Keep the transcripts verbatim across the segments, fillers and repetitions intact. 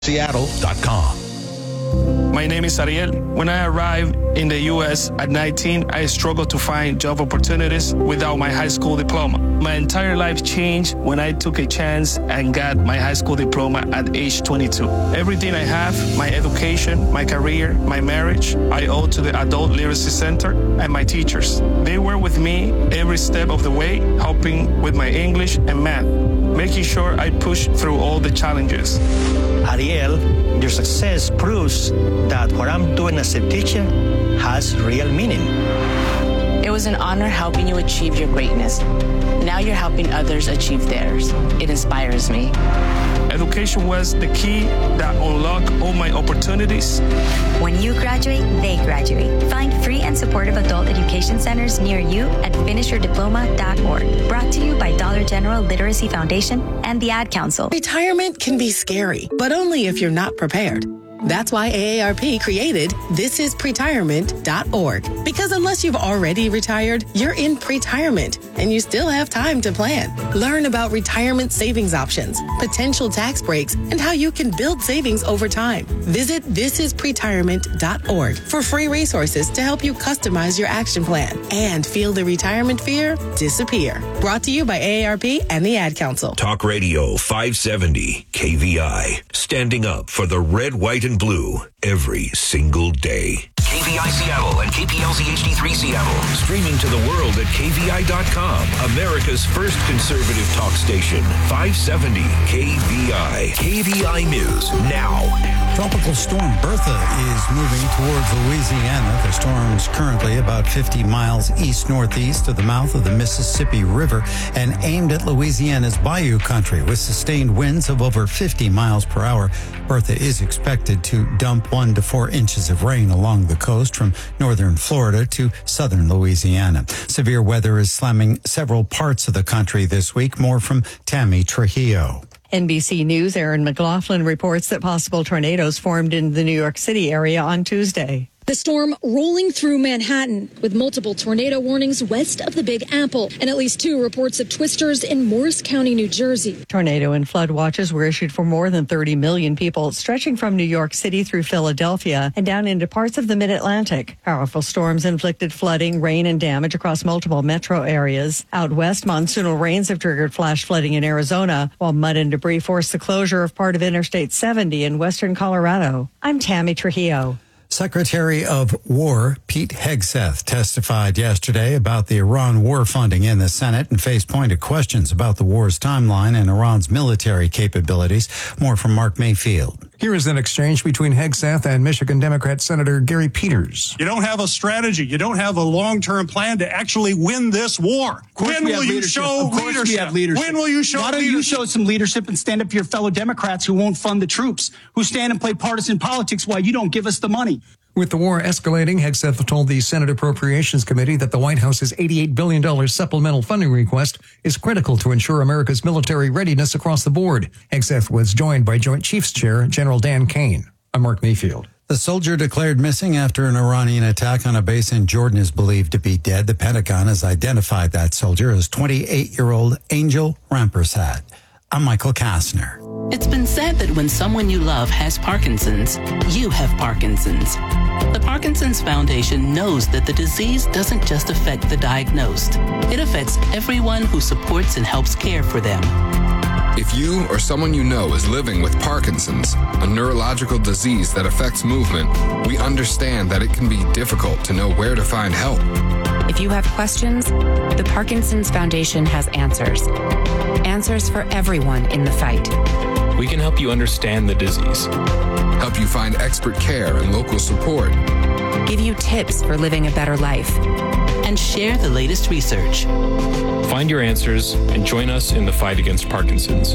Seattle dot com. My name is Ariel. When I arrived in the U S at nineteen, I struggled to find job opportunities without my high school diploma. My entire life changed when I took a chance and got my high school diploma at age twenty-two. Everything I have, my education, my career, my marriage, I owe to the Adult Literacy Center and my teachers. They were with me every step of the way, helping with my English and math, making sure I push through all the challenges. Ariel, your success proves that what I'm doing as a teacher has real meaning. It was an honor helping you achieve your greatness. Now you're helping others achieve theirs. It inspires me. Education was the key that unlocked all my opportunities. When you graduate, they graduate. Find free and supportive adult education centers near you at finish your diploma dot org. Brought to you by Dollar General Literacy Foundation and the Ad Council. Retirement can be scary, but only if you're not prepared. That's why A A R P created this is pretirement dot org. Because unless you've already retired, you're in pretirement and you still have time to plan. Learn about retirement savings options, potential tax breaks, and how you can build savings over time. Visit this is pretirement dot org for free resources to help you customize your action plan and feel the retirement fear disappear. Brought to you by A A R P and the Ad Council. Talk Radio five seventy K V I. Standing up for the red, white, and blue every single day. K V I Seattle and K P L Z H D three Seattle. Streaming to the world at K V I dot com. America's first conservative talk station. five seventy K V I. K V I News now. Tropical storm Bertha is moving towards Louisiana. The storm's currently about fifty miles east-northeast of the mouth of the Mississippi River and aimed at Louisiana's Bayou country with sustained winds of over fifty miles per hour. Bertha is expected to dump one to four inches of rain along the coast from northern Florida to southern Louisiana. Severe weather is slamming several parts of the country this week. More from Tammy Trujillo. N B C News' Aaron McLaughlin reports that possible tornadoes formed in the New York City area on Tuesday. The storm rolling through Manhattan with multiple tornado warnings west of the Big Apple and at least two reports of twisters in Morris County, New Jersey. Tornado and flood watches were issued for more than thirty million people, stretching from New York City through Philadelphia and down into parts of the mid-Atlantic. Powerful storms inflicted flooding, rain, and damage across multiple metro areas. Out west, monsoonal rains have triggered flash flooding in Arizona, while mud and debris forced the closure of part of Interstate seventy in western Colorado. I'm Tammy Trujillo. Secretary of War Pete Hegseth testified yesterday about the Iran war funding in the Senate and faced pointed questions about the war's timeline and Iran's military capabilities. More from Mark Mayfield. Here is an exchange between Hegseth and Michigan Democrat Senator Gary Peters. You don't have a strategy. You don't have a long-term plan to actually win this war. When will you show leadership? When will you show leadership? Why don't you show some leadership and stand up to your fellow Democrats who won't fund the troops, who stand and play partisan politics while you don't give us the money? With the war escalating, Hegseth told the Senate Appropriations Committee that the White House's eighty-eight billion dollars supplemental funding request is critical to ensure America's military readiness across the board. Hegseth was joined by Joint Chiefs Chair General Dan Kane. I'm Mark Mayfield. The soldier declared missing after an Iranian attack on a base in Jordan is believed to be dead. The Pentagon has identified that soldier as twenty-eight-year-old Angel Rampersad. I'm Michael Kastner. It's been said that when someone you love has Parkinson's, you have Parkinson's. The Parkinson's Foundation knows that the disease doesn't just affect the diagnosed. It affects everyone who supports and helps care for them. If you or someone you know is living with Parkinson's, a neurological disease that affects movement, we understand that it can be difficult to know where to find help. If you have questions, the Parkinson's Foundation has answers. Answers for everyone in the fight. We can help you understand the disease. Help you find expert care and local support. Give you tips for living a better life. And share the latest research. Find your answers and join us in the fight against Parkinson's.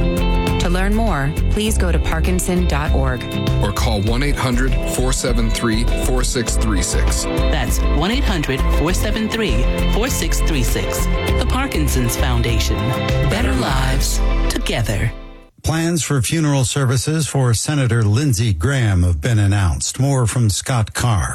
To learn more, please go to Parkinson dot org. Or call one eight hundred four seven three four six three six. That's one eight hundred four seven three four six three six. The Parkinson's Foundation. Better lives together. Plans for funeral services for Senator Lindsey Graham have been announced. More from Scott Carr.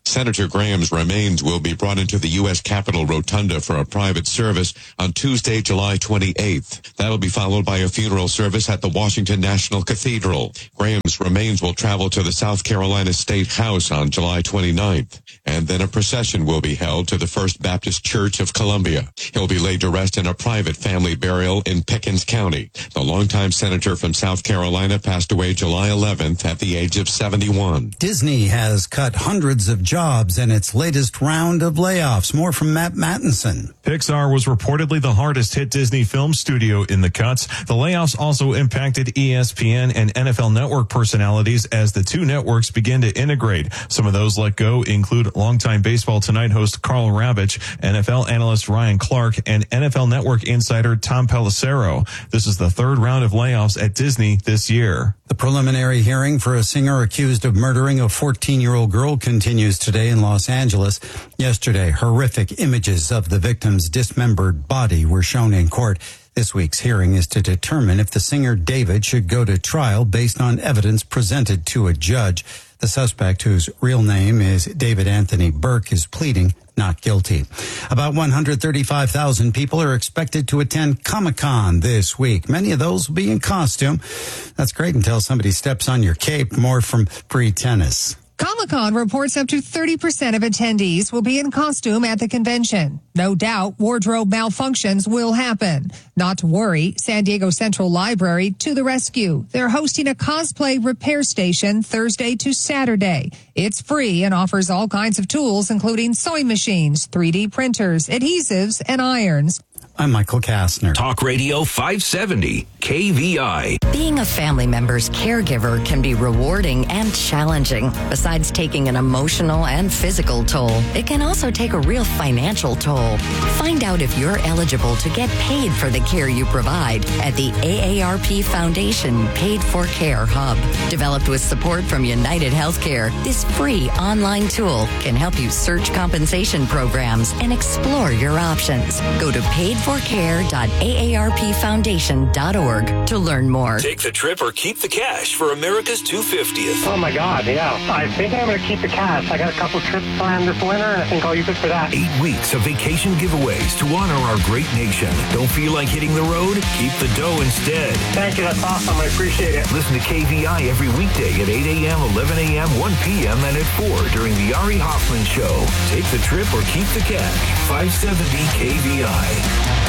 Senator Graham's remains will be brought into the U S Capitol Rotunda for a private service on Tuesday, July twenty-eighth. That'll be followed by a funeral service at the Washington National Cathedral. Graham's remains will travel to the South Carolina State House on July twenty-ninth, and then a procession will be held to the First Baptist Church of Columbia. He'll be laid to rest in a private family burial in Pickens County. The longtime senator from South Carolina passed away July eleventh at the age of seventy-one. Disney has cut hundreds of jobs in its latest round of layoffs. More from Matt Mattinson. Pixar was reportedly the hardest hit Disney film studio in the cuts. The layoffs also impacted E S P N and N F L Network personalities as the two networks begin to integrate. Some of those let go include longtime Baseball Tonight host Carl Ravitch, N F L analyst Ryan Clark, and N F L Network insider Tom Pelissero. This is the third round of layoffs at Disney this year. The preliminary hearing for a singer accused of murdering a fourteen-year-old girl continues today in Los Angeles. Yesterday, horrific images of the victim's dismembered body were shown in court. This week's hearing is to determine if the singer David should go to trial based on evidence presented to a judge. The suspect, whose real name is David Anthony Burke, is pleading not guilty. About one hundred thirty-five thousand people are expected to attend Comic-Con this week. Many of those will be in costume. That's great until somebody steps on your cape. More from Free Tennis. Comic-Con reports up to thirty percent of attendees will be in costume at the convention. No doubt wardrobe malfunctions will happen. Not to worry, San Diego Central Library to the rescue. They're hosting a cosplay repair station Thursday to Saturday. It's free and offers all kinds of tools, including sewing machines, three D printers, adhesives, and irons. I'm Michael Kastner. Talk Radio five seventy, K V I. Being a family member's caregiver can be rewarding and challenging. Besides taking an emotional and physical toll, it can also take a real financial toll. Find out if you're eligible to get paid for the care you provide at the A A R P Foundation Paid for Care Hub. Developed with support from United Healthcare, this free online tool can help you search compensation programs and explore your options. Go to paid for care dot A A R P foundation dot org to learn more. Take the trip or keep the cash for America's two hundred fiftieth. Oh, my God, yeah. I think I'm going to keep the cash. I got a couple trips planned this winter, and I think I'll use it for that. Eight weeks of vacation giveaways to honor our great nation. Don't feel like hitting the road? Keep the dough instead. Thank you. That's awesome. I appreciate it. Listen to K V I every weekday at eight a.m., eleven a.m., one p.m., and at four during the Ari Hoffman Show. Take the trip or keep the cash. five seventy K V I.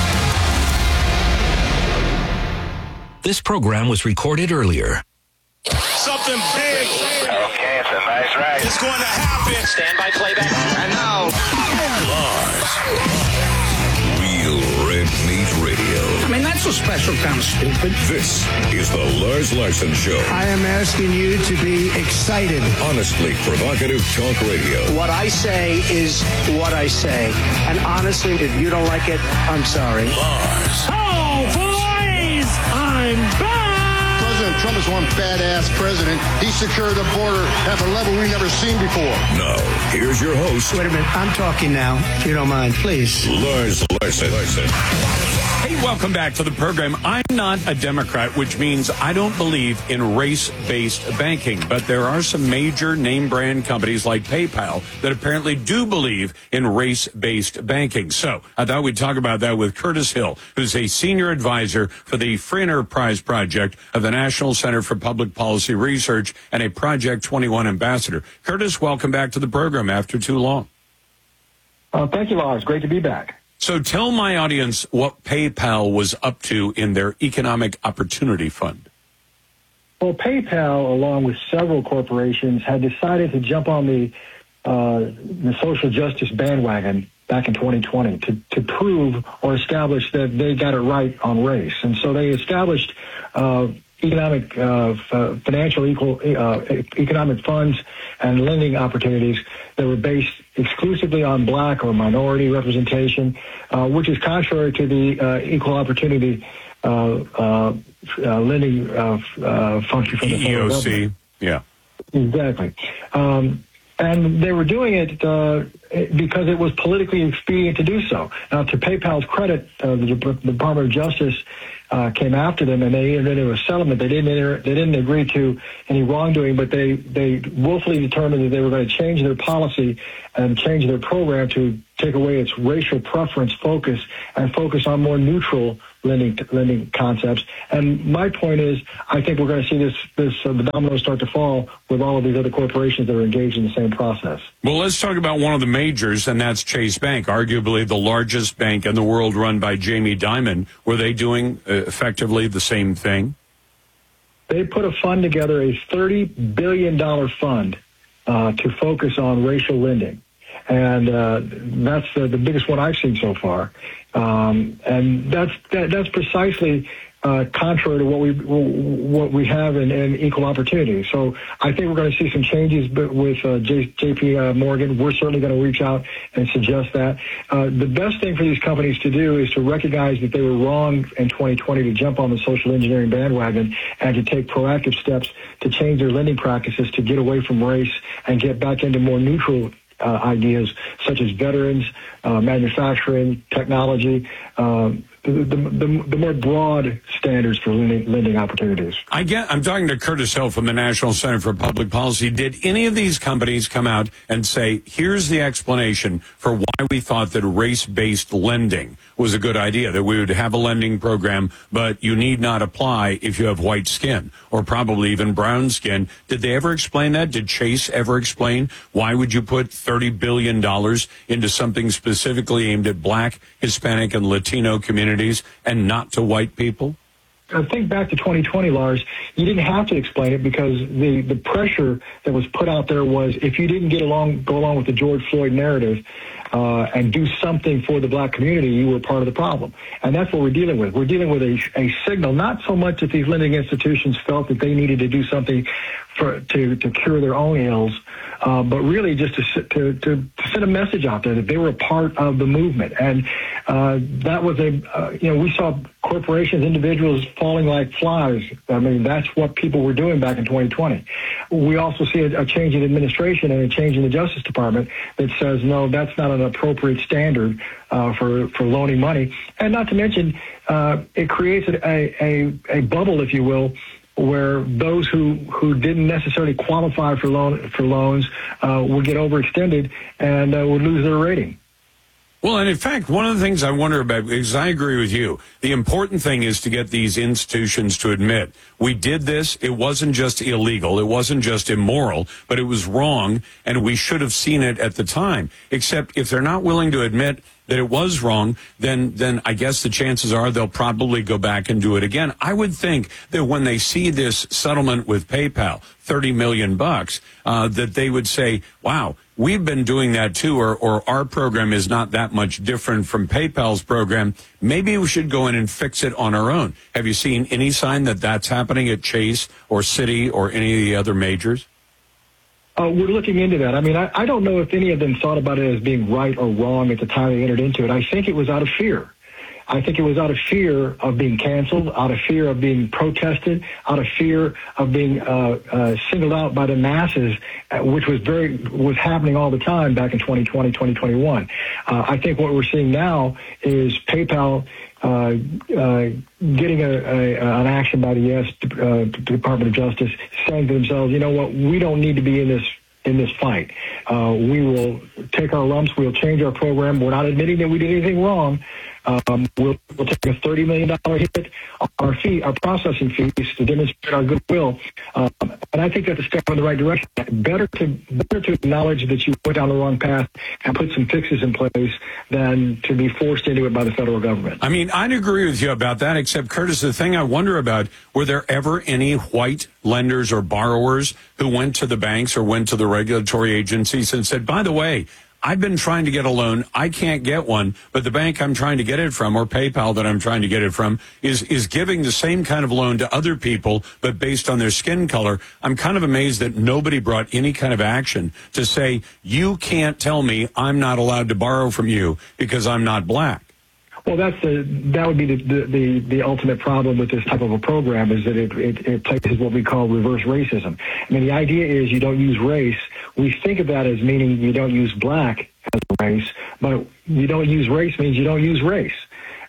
This program was recorded earlier. Something big. Okay, it's a nice ride. It's going to happen. Stand by playback. And now, Lars. Real Red Meat Radio. I mean, that's a special kind of stupid. This is the Lars Larson Show. I am asking you to be excited. Honestly provocative talk radio. What I say is what I say. And honestly, if you don't like it, I'm sorry. Lars. Oh, boys! I'm back! President Trump is one badass president. He secured the border at a level we've never seen before. Now, here's your host. Wait a minute. I'm talking now, if you don't mind, please. Lars Larson. Larson. Hey, welcome back to the program. I'm not a Democrat, which means I don't believe in race-based banking. But there are some major name-brand companies like PayPal that apparently do believe in race-based banking. So I thought we'd talk about that with Curtis Hill, who's a senior advisor for the Free Enterprise Project of the National Center for Public Policy Research and a Project twenty-one ambassador. Curtis, welcome back to the program after too long. Uh, thank you, Lars. Great to be back. So tell my audience what PayPal was up to in their Economic Opportunity Fund. Well, PayPal, along with several corporations, had decided to jump on the uh, the social justice bandwagon back in twenty twenty to, to prove or establish that they got it right on race. And so they established uh, economic, uh, f- financial equal, uh, economic funds and lending opportunities that were based exclusively on black or minority representation, uh, which is contrary to the uh, equal opportunity uh, uh, uh, lending uh, uh, function from the federal government. E E O C, yeah. Exactly. Um, and they were doing it uh, because it was politically expedient to do so. Now, to PayPal's credit, uh, the Department of Justice uh, came after them, and they entered into a settlement. They didn't enter, they didn't agree to any wrongdoing, but they they willfully determined that they were going to change their policy and change their program to take away its racial preference focus and focus on more neutral lending lending concepts. And my point is, I think we're going to see this this uh, the dominoes start to fall with all of these other corporations that are engaged in the same process. Well, let's talk about one of the majors, and that's Chase Bank, arguably the largest bank in the world, run by Jamie Dimon. Were they doing uh, effectively the same thing? They put a fund together, a thirty billion dollars fund uh, to focus on racial lending. And uh, that's uh, the biggest one I've seen so far. Um, and that's that, that's precisely uh, contrary to what we what we have in, in equal opportunity. So I think we're going to see some changes with uh, J, JP Morgan. We're certainly going to reach out and suggest that. Uh, the best thing for these companies to do is to recognize that they were wrong in twenty twenty to jump on the social engineering bandwagon and to take proactive steps to change their lending practices to get away from race and get back into more neutral Uh, ideas such as veterans, uh, manufacturing, technology, um, the, the, the, the more broad standards for lending, lending opportunities. I get, I'm talking to Curtis Hill from the National Center for Public Policy. Did any of these companies come out and say, here's the explanation for why we thought that race-based lending was a good idea, that we would have a lending program, but you need not apply if you have white skin or probably even brown skin? Did they ever explain that? Did Chase ever explain why would you put thirty billion dollars into something specifically aimed at black, Hispanic, and Latino communities and not to white people? I think back to twenty twenty, Lars, you didn't have to explain it because the, the pressure that was put out there was if you didn't get along, go along with the George Floyd narrative uh, and do something for the black community, you were part of the problem. And that's what we're dealing with. We're dealing with a, a signal, not so much that these lending institutions felt that they needed to do something for to, to cure their own ills, uh, but really just to, to, to, to send a message out there that they were a part of the movement. And uh, that was a, uh, you know, we saw corporations, individuals falling like flies. I mean, that's what people were doing back in twenty twenty. We also see a, a change in administration and a change in the Justice Department that says, no, that's not an appropriate standard uh, for, for loaning money. And not to mention, uh, it creates a, a, a bubble, if you will, where those who, who didn't necessarily qualify for loan for loans uh, would get overextended and uh, would lose their rating. Well, and in fact, one of the things I wonder about, because I agree with you, the important thing is to get these institutions to admit, we did this, it wasn't just illegal, it wasn't just immoral, but it was wrong, and we should have seen it at the time. Except if they're not willing to admit that it was wrong, then then I guess the chances are they'll probably go back and do it again. I would think that when they see this settlement with PayPal, thirty million bucks, uh, that they would say, wow, we've been doing that too, or, or our program is not that much different from PayPal's program. Maybe we should go in and fix it on our own. Have you seen any sign that that's happening at Chase or Citi or any of the other majors? Uh, we're looking into that. I mean, I, I don't know if any of them thought about it as being right or wrong at the time they entered into it. I think it was out of fear. I think it was out of fear of being canceled, out of fear of being protested, out of fear of being uh, uh, singled out by the masses, uh, which was very was happening all the time back in twenty twenty, twenty twenty-one. Uh, I think what we're seeing now is PayPal uh, uh, getting a, a, an action by the U S Uh, Department of Justice, saying to themselves, you know what, we don't need to be in this in this fight. Uh, we will take our lumps. We'll change our program. We're not admitting that we did anything wrong. Um, we'll, we'll take a thirty million dollars hit on our fee, our processing fees to demonstrate our goodwill. Um, and I think that's a step in the right direction. Better to better to acknowledge that you went down the wrong path and put some fixes in place than to be forced into it by the federal government. I mean, I'd agree with you about that, except, Curtis, the thing I wonder about, were there ever any white lenders or borrowers who went to the banks or went to the regulatory agencies and said, by the way, I've been trying to get a loan. I can't get one, but the bank I'm trying to get it from, or PayPal that I'm trying to get it from, is is giving the same kind of loan to other people, but based on their skin color. I'm kind of amazed that nobody brought any kind of action to say, you can't tell me I'm not allowed to borrow from you because I'm not black. Well, that's the that would be the, the, the, the ultimate problem with this type of a program, is that it, it, it places what we call reverse racism. I mean, the idea is you don't use race. We think of that as meaning you don't use black as a race, but you don't use race means you don't use race.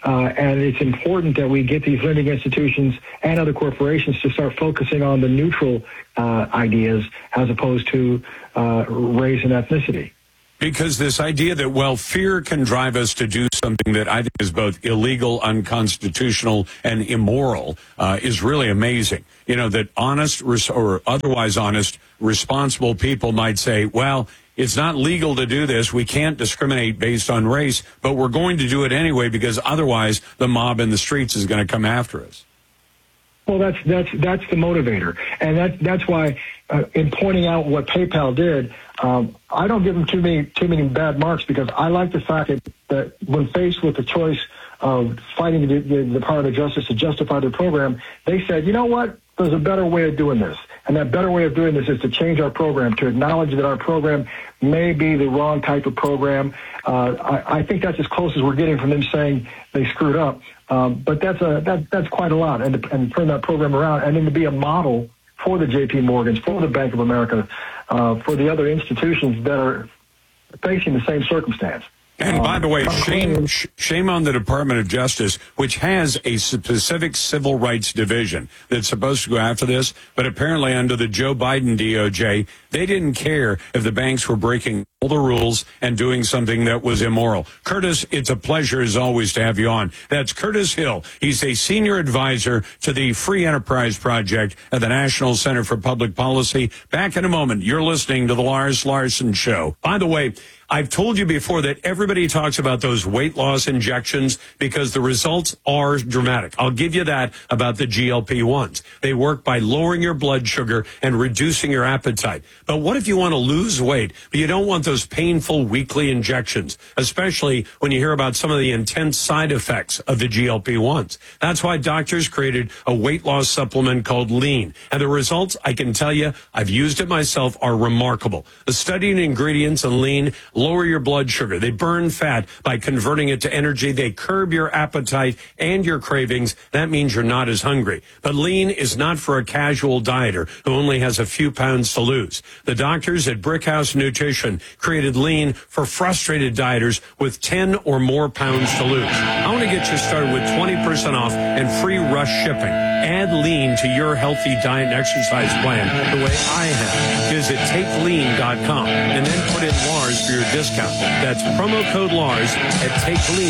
Uh, and it's important that we get these lending institutions and other corporations to start focusing on the neutral uh, ideas as opposed to uh, race and ethnicity. Because this idea that, well, fear can drive us to do something that I think is both illegal, unconstitutional, and immoral uh, is really amazing. You know, that honest res- or otherwise honest, responsible people might say, well, it's not legal to do this. We can't discriminate based on race, but we're going to do it anyway because otherwise the mob in the streets is going to come after us. Well, that's that's that's the motivator, and that that's why uh, in pointing out what PayPal did, um, I don't give them too many too many bad marks because I like the fact that, that when faced with the choice of fighting the, the, the Department of Justice to justify their program, they said, you know what? There's a better way of doing this. And that better way of doing this is to change our program, to acknowledge that our program may be the wrong type of program. Uh, I, I think that's as close as we're getting from them saying they screwed up. Um, but that's a that, that's quite a lot. And to, and turn that program around and then to be a model for the J P Morgans, for the Bank of America, uh, for the other institutions that are facing the same circumstance. And by the way, shame, shame on the Department of Justice, which has a specific civil rights division that's supposed to go after this. But apparently under the Joe Biden D O J, they didn't care if the banks were breaking all the rules and doing something that was immoral. Curtis, it's a pleasure as always to have you on. That's Curtis Hill. He's a senior advisor to the Free Enterprise Project at the National Center for Public Policy. Back in a moment. You're listening to the Lars Larson Show. By the way, I've told you before that everybody talks about those weight loss injections because the results are dramatic. I'll give you that about the G L P ones. They work by lowering your blood sugar and reducing your appetite. But what if you want to lose weight, but you don't want those painful weekly injections, especially when you hear about some of the intense side effects of the G L P ones? That's why doctors created a weight loss supplement called Lean. And the results, I can tell you, I've used it myself, are remarkable. The studied ingredients in Lean lower your blood sugar. They burn fat by converting it to energy. They curb your appetite and your cravings. That means you're not as hungry. But Lean is not for a casual dieter who only has a few pounds to lose. The doctors at Brickhouse Nutrition created Lean for frustrated dieters with ten or more pounds to lose. I want to get you started with twenty percent off and free rush shipping. Add Lean to your healthy diet and exercise plan the way I have. Visit take lean dot com and then put in Lars for your discount. That's promo code Lars at take lean.